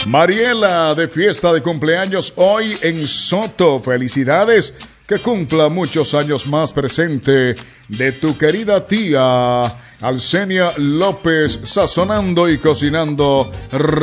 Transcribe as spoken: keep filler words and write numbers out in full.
Mariela de fiesta de cumpleaños hoy en Soto. Felicidades, que cumpla muchos años más presente de tu querida tía Alsenia López, sazonando y cocinando